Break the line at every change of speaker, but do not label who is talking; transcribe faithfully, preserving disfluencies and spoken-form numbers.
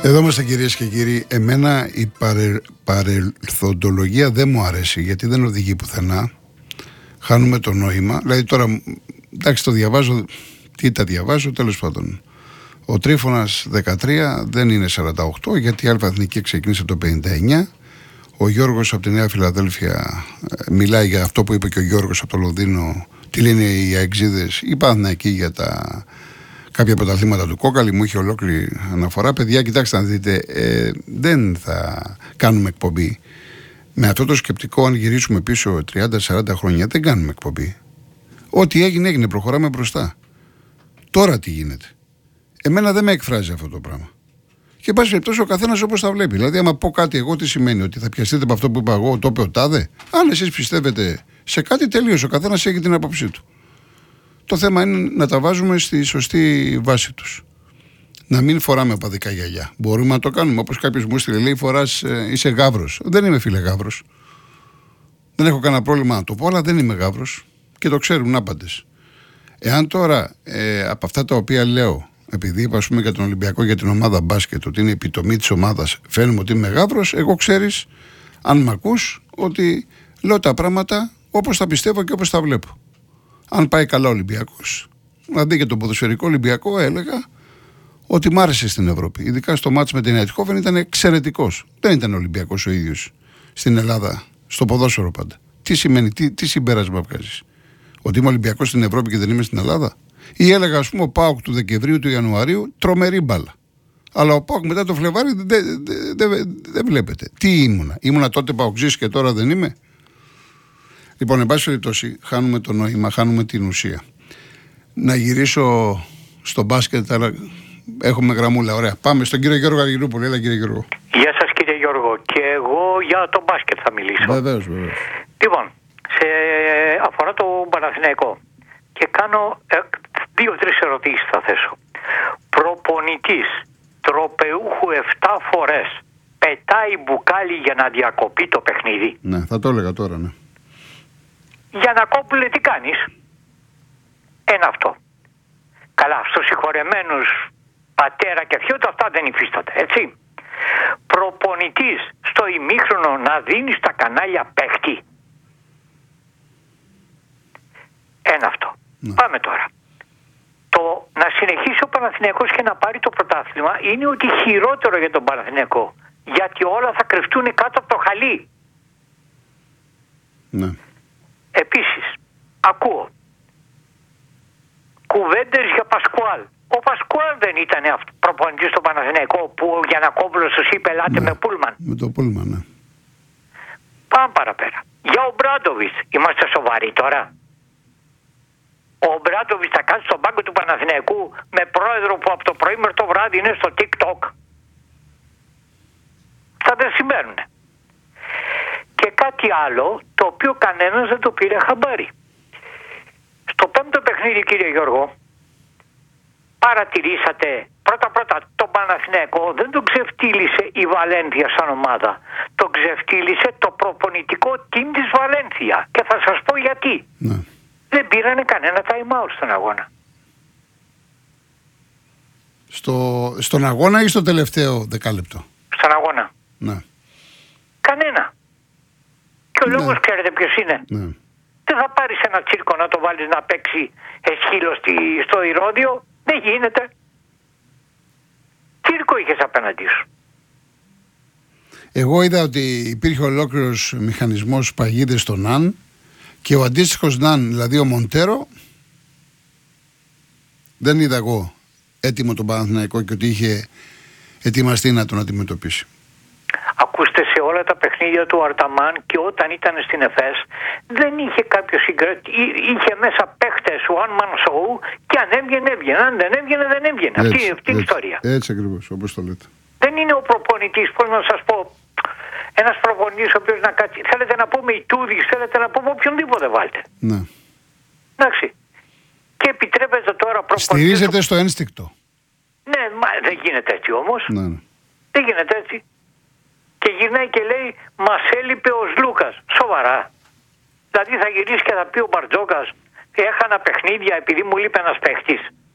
Εδώ είμαστε κυρίες και κύριοι. Εμένα η παρε, παρελθοντολογία δεν μου αρέσει, γιατί δεν οδηγεί πουθενά. Χάνουμε το νόημα. Δηλαδή τώρα, εντάξει, το διαβάζω, τι τα διαβάζω, τέλος πάντων. Ο Τρίφωνας δεκατρία δεν είναι σαράντα οκτώ, γιατί η Αλφα-Εθνική ξεκίνησε το πενήντα εννιά. Ο Γιώργος από τη Νέα Φιλαδέλφια μιλάει για αυτό που είπε και ο Γιώργος από το Λονδίνο. Τι λένε οι αεξίδες, οι Παναθηναϊκοί για τα κάποια πρωταθλήματα του Κόκαλη. Μου είχε ολόκληρη αναφορά. Παιδιά, κοιτάξτε να δείτε, ε, δεν θα κάνουμε εκπομπή. Με αυτό το σκεπτικό, αν γυρίσουμε πίσω τριάντα σαράντα χρόνια, δεν κάνουμε εκπομπή. Ό,τι έγινε, έγινε. Προχωράμε μπροστά. Τώρα τι γίνεται. Εμένα δεν με εκφράζει αυτό το πράγμα. Και εν πάση περιπτώσει ο καθένας όπως τα βλέπει. Δηλαδή, άμα πω κάτι εγώ, τι σημαίνει, ότι θα πιαστείτε από αυτό που είπα εγώ, το είπε ο τάδε. Αν εσείς πιστεύετε σε κάτι, τελείως. Ο καθένας έχει την άποψή του. Το θέμα είναι να τα βάζουμε στη σωστή βάση τους. Να μην φοράμε παδικά γυαλιά. Μπορούμε να το κάνουμε. Όπως κάποιος μου έστειλε, λέει, φοράς, ε, είσαι γάβρος. Δεν είμαι, φίλε, γάβρος. Δεν έχω κανένα πρόβλημα να το πω, αλλά δεν είμαι γάβρος. Και το ξέρουν άπαντες. Εάν τώρα ε, από αυτά τα οποία λέω, επειδή είπα, ας πούμε, για τον Ολυμπιακό, για την ομάδα μπάσκετ, ότι είναι η επιτομή της ομάδας, φαίνομαι ότι είμαι γάβρος, εγώ ξέρεις, αν μ' ακούς, ότι λέω τα πράγματα όπως τα πιστεύω και όπως τα βλέπω. Αν πάει καλά ο Ολυμπιακός, δηλαδή και τον ποδοσφαιρικό Ολυμπιακό, έλεγα ότι μ' άρεσε στην Ευρώπη. Ειδικά στο μάτς με την Αιτχόφεν ήταν εξαιρετικός. Δεν ήταν Ολυμπιακός ο ίδιος στην Ελλάδα, στο ποδόσφαιρο πάντα. Τι σημαίνει, τι, τι συμπέρασμα βγάζεις? Ότι είμαι Ολυμπιακός στην Ευρώπη και δεν είμαι στην Ελλάδα? Ή έλεγα, ας πούμε, ο ΠΑΟΚ του Δεκεμβρίου, του Ιανουαρίου, τρομερή μπάλα. Αλλά ο ΠΑΟΚ μετά το Φλεβάρι δεν δε, δε, δε, δε βλέπετε. Τι ήμουνα? Ήμουνα τότε ΠΑΟΚζής και τώρα δεν είμαι? Λοιπόν, εν πάση περιπτώσει, χάνουμε το νόημα, χάνουμε την ουσία. Να γυρίσω στο μπάσκετ, αλλά έχουμε γραμμούλα. Ωραία. Πάμε στον κύριο Γιώργο Αργυρούπολη. Έλα, κύριε Γιώργο.
Γεια σας, κύριε Γιώργο. Και εγώ για το μπάσκετ θα μιλήσω.
Βεβαίως, βεβαίως.
Λοιπόν, σε αφορά το Παναθηναϊκό. Και κάνω ε, δύο-τρεις ερωτήσεις θα θέσω. Προπονητής τροπεούχου επτά φορές πετάει μπουκάλι για να διακοπεί το παιχνίδι?
Ναι, θα το έλεγα τώρα, ναι.
Για να κόπουλε τι κάνεις? Ένα αυτό. Καλά, στους συγχωρεμένους πατέρα και θείο αυτά δεν υφίσταται, έτσι. Προπονητής στο ημίχρονο να δίνει στα κανάλια παίχτη. Ένα αυτό. Ναι. Πάμε τώρα. Το να συνεχίσει ο Παναθηναϊκός και να πάρει το πρωτάθλημα είναι ότι χειρότερο για τον Παναθηναϊκό. Γιατί όλα θα κρυφτούν κάτω από το χαλί.
Ναι.
Επίσης, ακούω κουβέντες για Πασκουάλ. Ο Πασκουάλ δεν ήταν προπονητής στο Παναθηναϊκό που ο Γιαννακόπουλος τους είπε ελάτε, ναι, με πούλμαν?
Με το πούλμαν, ναι.
Πάμε παραπέρα. Για ο Μπράντοβιτς, είμαστε σοβαροί τώρα? Ο Μπράντοβιτς θα κάτσει στον πάγκο του Παναθηναϊκού με πρόεδρο που από το πρωί μέχρι το βράδυ είναι στο TikTok? Θα δεν συμβαίνουν. Και κάτι άλλο το οποίο κανένας δεν το πήρε χαμπάρι. Στο πέμπτο παιχνίδι, κύριε Γιώργο, παρατηρήσατε πρώτα πρώτα τον Παναθηναϊκό δεν τον ξεφτύλισε η Βαλένθια σαν ομάδα. Τον ξεφτύλισε το προπονητικό team της Βαλένθια. Και θα σας πω γιατί.
Ναι.
Δεν πήρανε κανένα time out στον αγώνα.
Στο, στον αγώνα ή στο τελευταίο δεκάλεπτο?
Στον αγώνα.
Ναι.
Κανένα. Και ο
Ναι.
λόγος ξέρετε ποιος είναι?
Ναι.
Δεν θα πάρεις ένα τσίρκο να το βάλεις να παίξει εσχύλο στο ηρώδιο. Δεν γίνεται. Τσίρκο είχες απέναντί σου.
Εγώ είδα ότι υπήρχε ολόκληρος μηχανισμός παγίδες στο ΝΑΝ και ο αντίστοιχος ΝΑΝ, δηλαδή ο Μοντέρο, δεν είδα εγώ έτοιμο τον Παναθηναϊκό και ότι είχε ετοιμαστεί να τον αντιμετωπίσει.
Ακούστε, σε όλα τα παιχνίδια του Αρταμάν και όταν ήταν στην ΕΦΕΣ δεν είχε κάποιο συγκρέτη. Είχε μέσα παίχτες one man show και αν έβγαινε έβγαινε. Αν δεν έβγαινε δεν έβγαινε.
Έτσι,
αυτή αυτή είναι η ιστορία.
Έτσι ακριβώς, όπως το λέτε.
Δεν είναι ο προπονητής, πώς να σας πω, ένας προπονητής ο οποίος να κάτσει. Θέλετε να πούμε Ιτούδης, θέλετε να πούμε οποιονδήποτε βάλτε.
Ναι.
Εντάξει. Και επιτρέπετε τώρα προπονητής.
Στηρίζεται στο ένστικτο.
Ναι, μα δεν γίνεται έτσι όμως.
Ναι, ναι.
Δεν γίνεται έτσι. Και γυρνάει και λέει μας έλειπε ο Σλούκας. Σοβαρά? Δηλαδή θα γυρίσει και θα πει ο Μπαρτζόκας έχανα παιχνίδια επειδή μου λείπει ένας παίχτης?